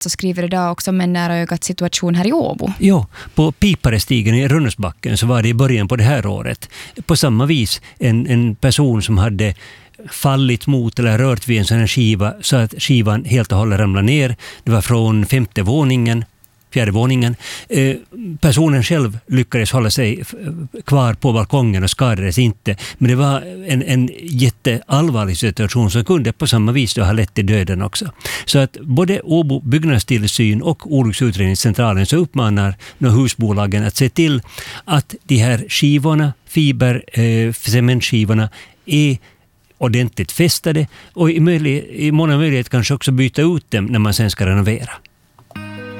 så skriver idag också om en nära ögat situation här i Åbo. Ja, på Piparestigen i Rönnäsbacken så var det i början på det här året. På samma vis en person som hade fallit mot eller rört vid en sån här skiva så att skivan helt och hållet ramlade ner. Det var från 4:e våningen. Personen själv lyckades hålla sig kvar på balkongen och skadades inte. Men det var en jätteallvarlig situation som kunde på samma vis då ha lett till döden också. Så att både Åbo byggnadstillsyn och olycksutredningscentralen så uppmanar husbolagen att se till att de här skivorna, cementskivorna är ordentligt fästade och i många möjligheter kanske också byta ut dem när man sen ska renovera.